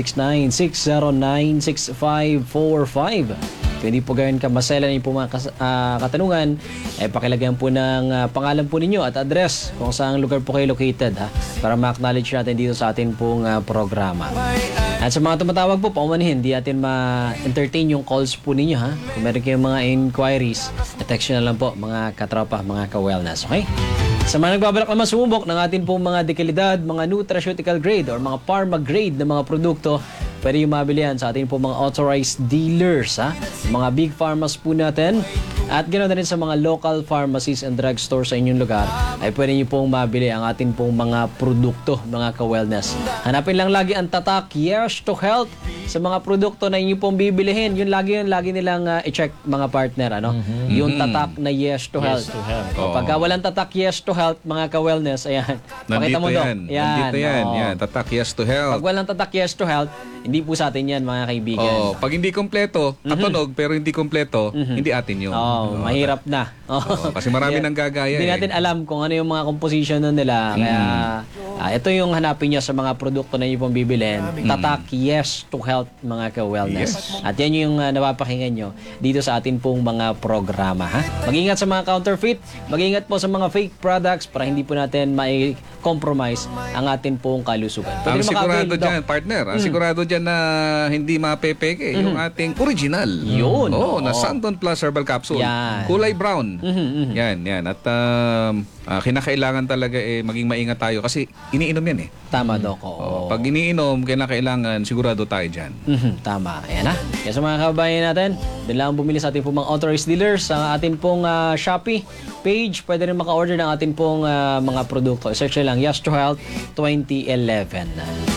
0969-609-6545. Pwede po gawin kamaselan yung po mga katanungan, pakilagyan po ng pangalan po ninyo at address kung saan lugar po kayo located ha, para ma-acknowledge natin dito sa atin pong programa. At sa mga tumatawag po, paumanhin, di natin ma-entertain yung calls po ninyo ha. Kung meron kayong mga inquiries, text na lang po mga katropa, mga ka-wellness, okay? Sa mga nagbabalak naman sumubok ng atin pong mga dekalidad, mga nutraceutical grade or mga pharma grade na mga produkto, pwede yung mabili yan sa atin po mga authorized dealers, ha? Mga big pharmas po natin. At ganoon na rin sa mga local pharmacies and drugstores sa inyong lugar, ay pwede nyo pong mabili ang atin pong mga produkto, mga ka-wellness. Hanapin lang lagi ang tatak Yes to Health sa mga produkto na inyo pong bibilihin. Yun lagi nilang i-check mga partner, ano? Yung tatak na Yes to Health. Pagka walang tatak Yes to Health, mga ka-wellness, ayan. Pakita mo doon. Nandito yan. Yan. Tatak Yes to Health. Pag walang tatak Yes to Health, hindi po sa atin yan, mga kaibigan. Pag hindi kompleto, katunog, pero hindi kompleto, hindi atin yun. Mahirap na. Kasi marami nang gagaya. Hindi natin alam kung ano yung mga composition nun nila. Kaya ito yung hanapin nyo sa mga produkto na inyo pong bibilin. Tatak Yes to Health, mga ka-wellness. Yes. At yan yung napapakinggan nyo dito sa atin pong mga programa. Ha? Mag-ingat sa mga counterfeit. Mag-ingat po sa mga fake products para hindi po natin compromise ang atin pong kalusugan. Ang sigurado dyan, partner, ang sigurado dyan na hindi mapepeke yung ating original. Yun. Na Santon Plus Herbal Capsule. Yan. Kulay brown. Yan. At kinakailangan talaga maging maingat tayo kasi iniinom yan eh. Tama, Doc. Oo. Pag iniinom, kailangan sigurado tayo dyan. Tama. Ayan na. Kaya sa mga kabayan natin, doon lang bumili sa ating pong mga authorized dealers, sa ating pong Shopee page. Pwede rin maka-order ng ating pong mga produkto. Search lang, Yes to Health 2011.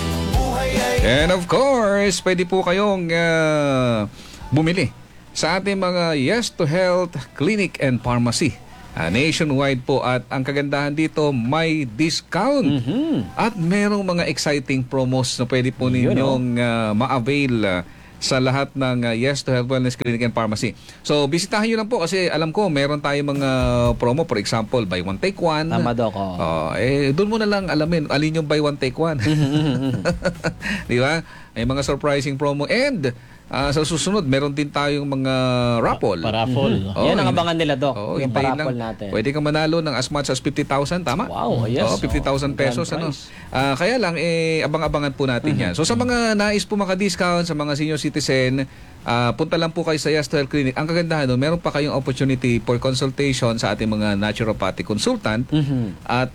And of course, pwede po kayong bumili sa ating mga Yes to Health Clinic and Pharmacy. Nationwide po, at ang kagandahan dito, may discount. At merong mga exciting promos na pwede po ninyong ma-avail sa lahat ng Yes to Health Wellness Clinic and Pharmacy. So, bisitahin nyo lang po kasi alam ko meron tayong mga promo. For example, buy one take one. Tama, Doc. Doon mo na lang alamin alin yung buy one take one. Di ba? May mga surprising promo. And sa susunod, meron din tayong mga raffle. Paraffle. Yan ang abangan nila, Doc. Yung paraffle natin. Pwede kang manalo ng as much as 50,000, tama? Wow, yes. 50,000 pesos. Kaya lang, abang-abangan po natin yan. So sa mga nais po maka-discount, sa mga senior citizen, punta lang po kayo sa Yes to Health Clinic. Ang kagandahan doon, meron pa kayong opportunity for consultation sa ating mga naturopathic consultant. At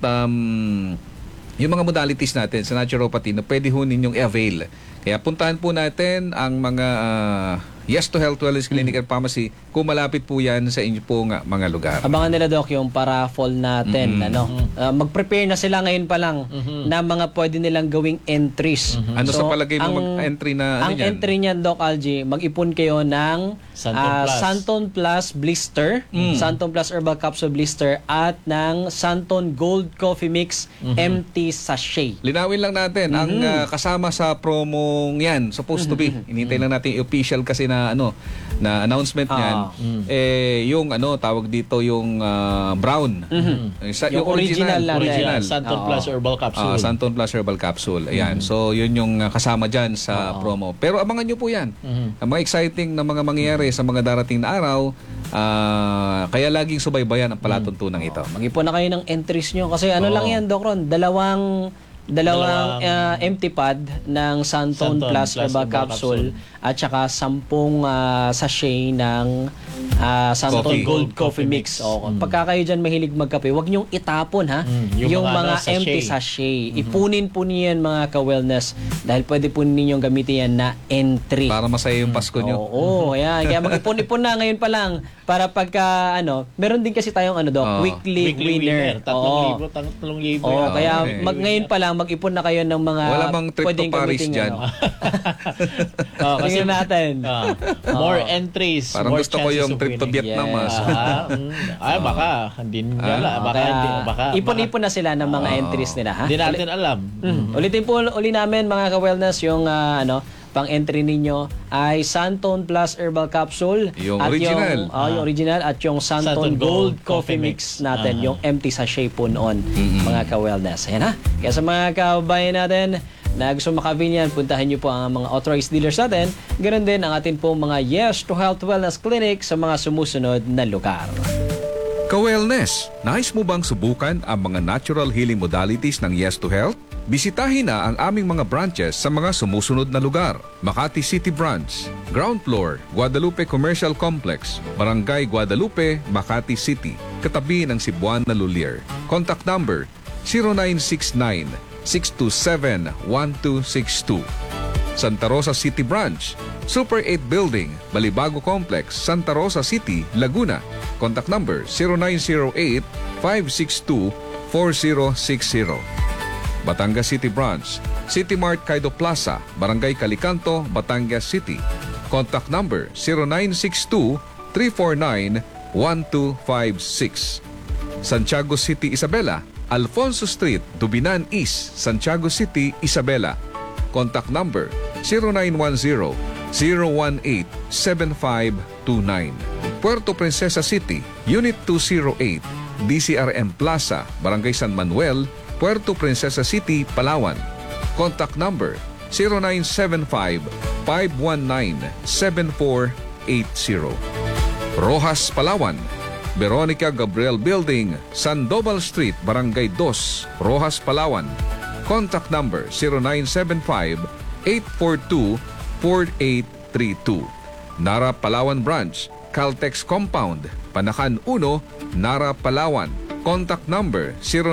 yung mga modalities natin sa naturopathy na pwede ho ninyong i-avail. Kaya puntahan po natin ang mga Yes to Health Wellness Clinic and Pharmacy kung malapit po yan sa inyo pong mga lugar. Abangan nila, Doc, yung paraffle natin. Mag-prepare na sila ngayon pa lang na mga pwede nilang gawing entries. Ano sa palagay mo mag-entry na ang entry niyan, Doc Algie, mag-ipon kayo ng Santon Plus Blister, Santon Plus Herbal Capsule Blister, at ng Santon Gold Coffee Mix Empty Sachet. Linawin lang natin, ang kasama sa promong yan, supposed to be, inintay lang natin official kasi na announcement niyan, yung tawag dito yung brown. Yung original Santon Plus Herbal Capsule. Santon Plus Herbal Capsule. Ayan. So yun yung kasama diyan sa promo. Pero abangan niyo po yan. Ang mga exciting na mga mangyayari sa mga darating na araw. Kaya laging subaybayan ang palatuntunan ito. Mag-ipon na kayo ng entries nyo kasi lang yan, Doc Ron, dalawang empty pad ng Santon Plus Herbal Capsule at saka 10 sachet ng Santon Gold Coffee Mix. Pagka kayo dyan mahilig magkape, huwag nyong itapon, ha? Yung mga empty sachet. Ipunin po niyan, mga ka-wellness, dahil pwede po ninyong gamitin yan na entry. Para masaya yung Pasko nyo. Kaya mag-ipon-ipon na ngayon pa lang para pagka meron din kasi tayong Doc, weekly winner. 3,000. Kaya ngayon pa lang mag-ipon na kayo ng mga wala bang trip to Paris dyan. Kasi natin. More entries. Parang more gusto ko yung trip to Vietnam. Baka. Ipon-ipon na sila ng mga entries nila. Hindi natin alam. Ulitin po namin, mga ka-wellness, yung pang-entry ninyo ay Santon Plus Herbal Capsule. Yung original. Yung original at yung Santon Gold Coffee Mix natin. Yung empty sachet po noon, mga ka-wellness. Ayan, ha? Kaya sa mga kabayan natin na gusto makabili yan, puntahan nyo po ang mga authorized dealers natin. Ganoon din ang atin po mga Yes to Health Wellness Clinic sa mga sumusunod na lugar. Ka-wellness, nais mo bang subukan ang mga natural healing modalities ng Yes to Health? Bisitahin na ang aming mga branches sa mga sumusunod na lugar. Makati City Branch, Ground Floor, Guadalupe Commercial Complex, Barangay Guadalupe, Makati City, katabi ng Cebuana Lulier. Contact number 0969-627-1262. Santa Rosa City Branch, Super 8 Building, Balibago Complex, Santa Rosa City, Laguna. Contact number 0908-562-4060. Batangas City Branch, City Mart Kaido Plaza, Barangay Calicanto, Batangas City. Contact number 0962-349-1256. Santiago City, Isabela, Alfonso Street, Dubinan East, Santiago City, Isabela. Contact number 0910-018-7529. Puerto Princesa City, Unit 208, DCRM Plaza, Barangay San Manuel, Puerto Princesa City, Palawan. Contact number 0975-519-7480. Rojas, Palawan, Veronica Gabriel Building, Sandoval Street, Barangay 2, Rojas, Palawan. Contact number 0975-842-4832. Nara, Palawan Branch, Caltex Compound, Panakan 1, Nara, Palawan. Contact number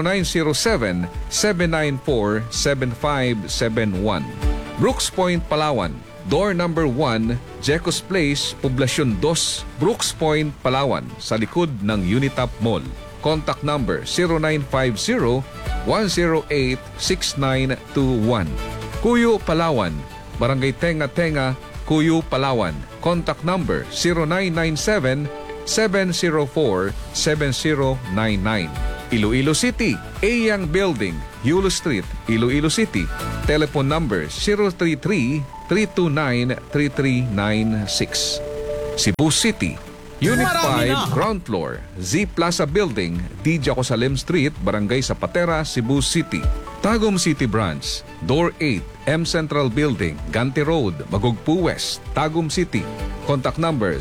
0907-794-7571. Brooks Point, Palawan. Door number 1, Jecos Place, Poblacion 2, Brooks Point, Palawan, sa likod ng Unitap Mall. Contact number 0950-108-6921. Cuyo, Palawan. Barangay Tenga Tenga, Cuyo, Palawan. Contact number 0997-704-7099. Iloilo City, Eyang Building, Yulo Street, Iloilo City. Telephone number 033-329-3396. Cebu City, Unit 5, Ground Floor, Z Plaza Building, D. Jacosalem Street, Barangay Zapatera, Cebu City. Tagum City Branch, Door 8, M Central Building, Ganti Road, Magugpo West, Tagum City. Contact number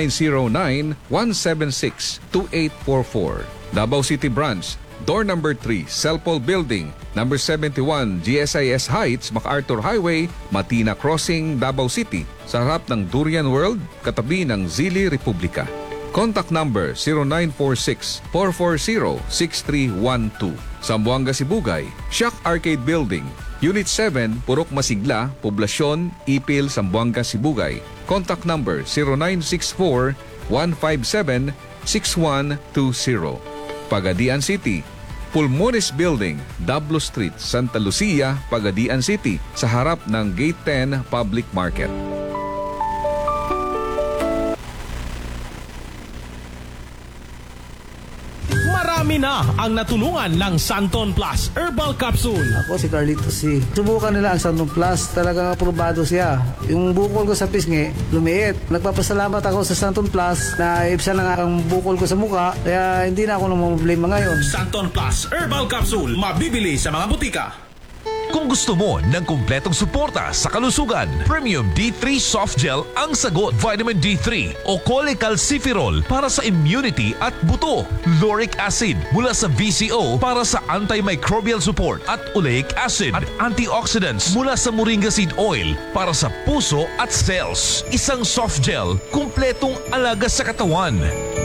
0909-176-2844. Davao City Branch, Door number 3, Celpol Building, number 71, GSIS Heights, MacArthur Highway, Matina Crossing, Davao City, sa harap ng Durian World, katabi ng Zili Republika. Contact number 0946-440-6312. Zamboanga, Sibugay, Shack Arcade Building, Unit 7, Purok Masigla, Poblacion, Ipil, Zamboanga, Sibugay. Contact number 0964-157-6120. Pagadian City, Pulmones Building, Dablo Street, Santa Lucia, Pagadian City, sa harap ng Gate 10 Public Market. Marami na ang natulungan ng Santon Plus Herbal Capsule. Ako si Carlito C. Subukan nila ang Santon Plus. Talagang aprobado siya. Yung bukol ko sa pisngi, lumiit. Nagpapasalamat ako sa Santon Plus na ibsa na nga ang bukol ko sa mukha. Kaya hindi na ako namumblema ngayon. Santon Plus Herbal Capsule. Mabibili sa mga butika. Kung gusto mo ng kumpletong suporta sa kalusugan, Premium D3 Soft Gel ang sagot. Vitamin D3 o cholecalciferol para sa immunity at buto. Lauric acid mula sa VCO para sa antimicrobial support at oleic acid at antioxidants mula sa moringa seed oil para sa puso at cells. Isang soft gel, kumpletong alaga sa katawan.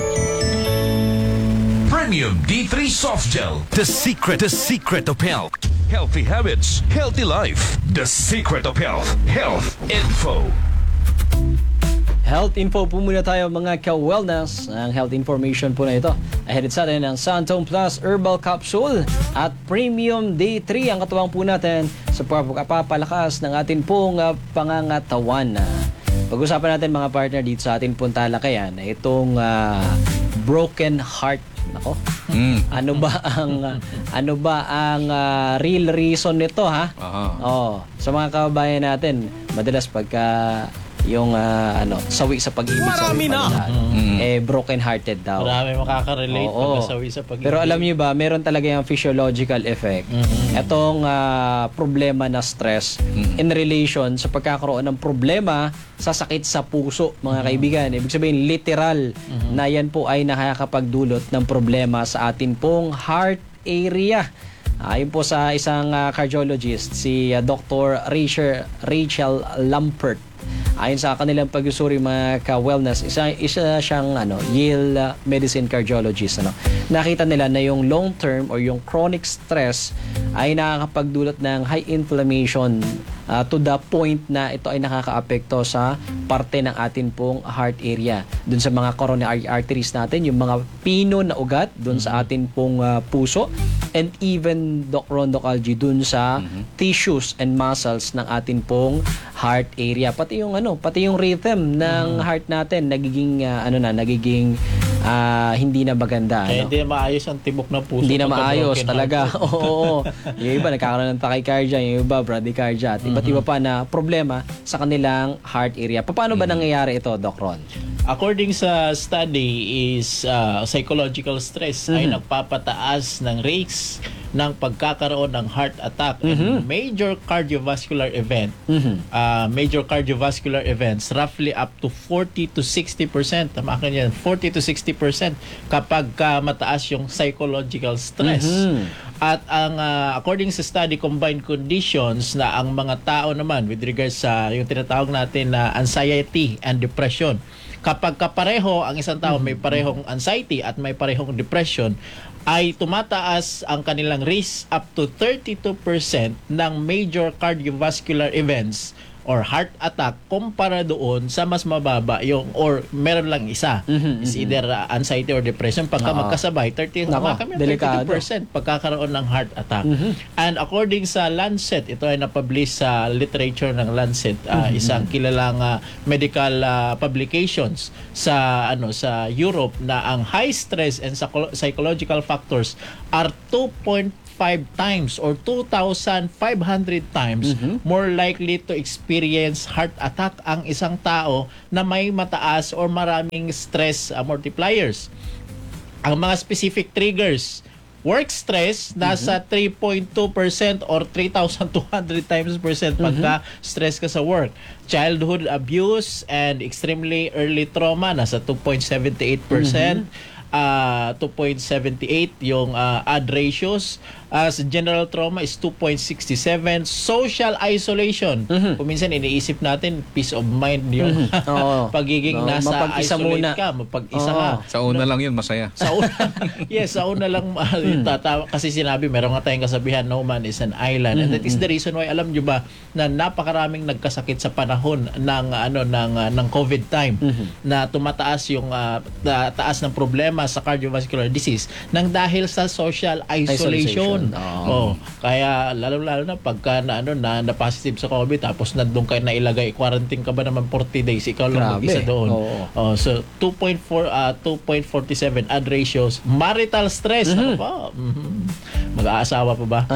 Premium D3 Soft Gel. The secret of health. Healthy habits, healthy life. The secret of health. Health Info. Health info po muna tayo mga ka-wellness. Ang health information po na ito ay headed sa atin ng Santon Plus Herbal Capsule at Premium D3 ang katuwang po natin sa pagpapalakas ng atin pong pangangatawan. Pag-usapan natin mga partner dito sa atin pong talakayan na itong broken heart. Nako. Ano ba ang real reason nito ha? Oh, sa mga kababayan natin, madalas pagka yung sawi sa pag-ibig, marami na. Broken hearted daw. Marami makaka-relate pag sawi sa pag-ibig. Pero alam niyo ba, meron talaga yung physiological effect. Etong problema na stress in relation sa pagkakaroon ng problema sa sakit sa puso, mga kaibigan. Ibig sabihin literal na yan po ay nakakapagdulot ng problema sa atin pong heart area. Ayon po sa isang cardiologist, si Dr. Rachel Lampert. Ayon sa kanilang pag-usuri mga ka-wellness, isa siyang Yale Medicine cardiologist. Nakita nila na yung long-term or yung chronic stress ay nakakapagdulot ng high inflammation to the point na ito ay nakakaapekto sa parte ng atin pong heart area. Dun sa mga coronary arteries natin, yung mga pino na ugat dun sa atin pong puso, and even Rondo Calgi dun sa tissues and muscles ng atin pong heart area. Pati yung rhythm ng heart natin nagiging hindi na maganda. Hindi na maayos ang tibok ng puso. Hindi na maayos talaga. Oo. Yung iba nagkakaroon ng tachycardia, yung iba bradycardia, at iba't iba pa na problema sa kanilang heart area. Paano ba nangyayari ito, Doc Ron? According sa study is psychological stress ay nagpapataas ng risk ng pagkakaroon ng heart attack and major cardiovascular event. Major cardiovascular events, roughly up to 40 to 60%. Tama ka yan, 40 to 60% kapag mataas yung psychological stress. At ang according sa study, combined conditions na ang mga tao naman with regards sa yung tinatawag natin na anxiety and depression. Kapag kapareho ang isang tao may parehong anxiety at may parehong depression, ay tumataas ang kanilang risk up to 32% ng major cardiovascular events or heart attack kumpara doon sa mas mababa yung or meron lang isa. Is either anxiety or depression. Pagka magkasabay, 32% pagkakaroon ng heart attack. And according sa Lancet, ito ay napublish sa literature ng Lancet, isang kilalang medical publications sa sa Europe, na ang high stress and psychological factors are 2.5 times or 2,500 times more likely to experience heart attack ang isang tao na may mataas or maraming stress multipliers. Ang mga specific triggers, work stress nasa 3.2% or 3,200 times percent pagka stress ka sa work. Childhood abuse and extremely early trauma nasa 2.78%. 2.78 yung odd ratios. As general trauma is 2.67. Social isolation. Kung minsan iniisip natin, peace of mind yung pagiging nasa mapag-isa isolate muna. ka, mapag-isa ka. Sa una lang yun, masaya. Sa una, yes, sa una lang kasi sinabi, meron nga tayong kasabihan, no man is an island. And that is the reason why, alam nyo ba, na napakaraming nagkasakit sa panahon ng COVID time, na tumataas yung taas ng problema sa cardiovascular disease nang dahil sa social isolation. Kaya lalo na pagka na positive sa COVID, tapos nandun kayo na ilagay, quarantine ka ba naman 40 days, ikaw lang mag-isa doon. So 2.47 odd ratios. Marital stress, ano ba? Mag-aasawa pa ba?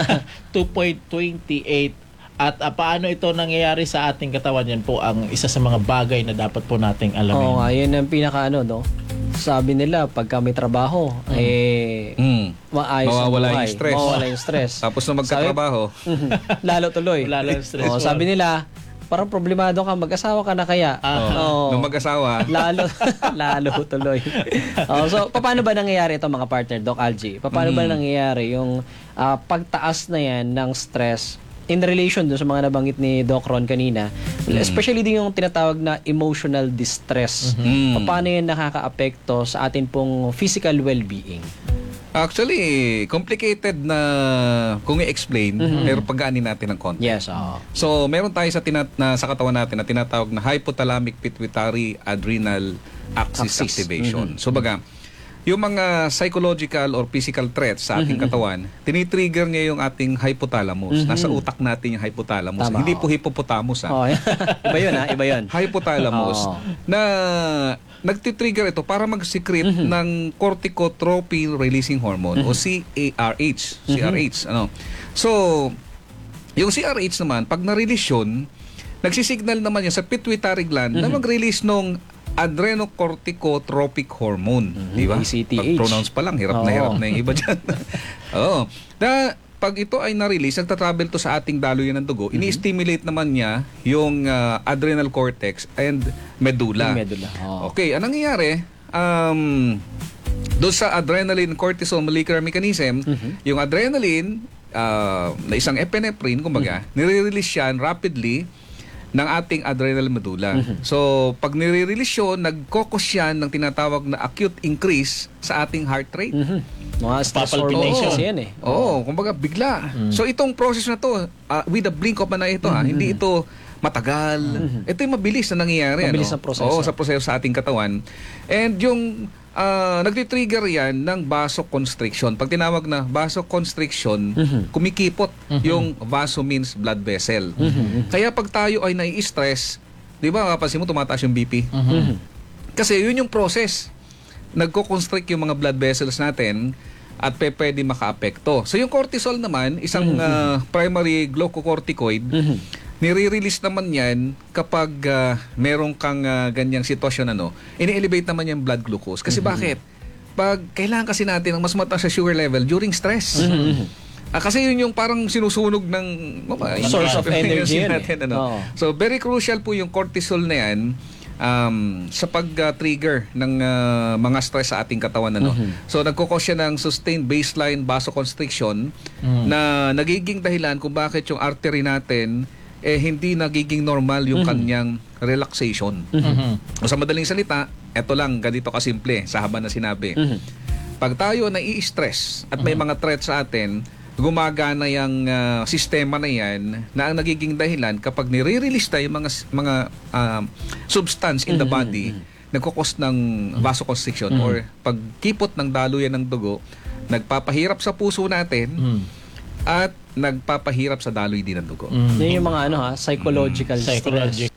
2.28. At paano ito nangyayari sa ating katawan, yan po ang isa sa mga bagay na dapat po nating alamin. Yun ang pinaka no? Sabi nila, pagka may trabaho, maayos mawawala yung stress. Mawawala yung stress. Tapos na magkatrabaho, lalo tuloy. Lalo yung stress. Sabi nila, parang problemado ka, mag-asawa ka na kaya. nung mag-asawa, lalo tuloy. So, paano ba nangyayari ito, mga partner, Doc Algie? Paano ba nangyayari yung pagtaas na yan ng stress in relation dun sa mga nabanggit ni Doc Ron kanina, especially din yung tinatawag na emotional distress. Paano yan nakaka-apekto sa atin pong physical well-being? actually, complicated na kung i-explain, pero pagaanin natin ng konti. Yes, So, meron tayo sa katawan natin na tinatawag na hypothalamic pituitary adrenal axis activation. So, baga, yung mga psychological or physical threats sa ating katawan, tinitrigger niya yung ating hypothalamus. Nasa utak natin yung hypothalamus. Tama, Hindi po hippopotamus. Iba yun, iba yun. Hypothalamus na nagtitrigger ito para mag-secrete ng corticotropin releasing hormone o CRH. So, yung CRH naman, pag na-release yun, nagsisignal naman yan sa pituitary gland na mag-release nung adrenocorticotropic hormone, di ba? Pag-pronounce pa lang, hirap na yung iba dyan. Pag ito ay na-release, nagtatravel to sa ating daluyan ng dugo, ini-stimulate naman niya yung adrenal cortex and medulla. Okay, anong nangyayari? Doon sa adrenaline cortisol molecular mechanism, yung adrenaline na isang epinephrine, kumbaga, nire-release yan rapidly ng ating adrenal medulla. So, pag nire-release yun, nagkokos yan ng tinatawag na acute increase sa ating heart rate. Mga stress hormones yan kumbaga bigla. So, itong process na to, with the blink of an eye ito, hindi ito matagal. Ito yung mabilis na nangyayari. Mabilis na proseso. Sa proseso sa ating katawan. And yung nagtitrigger yan ng vasoconstriction. Pag tinawag na vasoconstriction, kumikipot yung vaso means blood vessel. Kaya pag tayo ay nai-stress, di ba, kapansin mo tumataas yung BP? Kasi yun yung process. Nagko-constrict yung mga blood vessels natin at pwede maka-apekto. So yung cortisol naman, isang primary glucocorticoid, nire-release naman yan kapag meron kang ganyang sitwasyon, ini-elevate naman yung blood glucose. Kasi bakit? kapag kailangan kasi natin ng mas mataas sa sugar level during stress. Kasi yun yung parang sinusunog ng source of energy natin. So very crucial po yung cortisol na yan sa pag-trigger ng mga stress sa ating katawan. So nagkukos siya ng sustained baseline vasoconstriction na nagiging dahilan kung bakit yung artery natin hindi nagiging normal yung kanyang relaxation. O sa madaling salita, eto lang, ganito kasimple sa haba na sinabi. Pag tayo nai-stress at may mga threat sa atin, gumagana yung sistema na yan na ang nagiging dahilan kapag nire-release tayo yung mga substance in the body, nagkukos ng vasoconstriction or pagkipot ng daluyan ng dugo, nagpapahirap sa puso natin at nagpapahirap sa daloy din ng dugo. Yun yung mga psychological stress.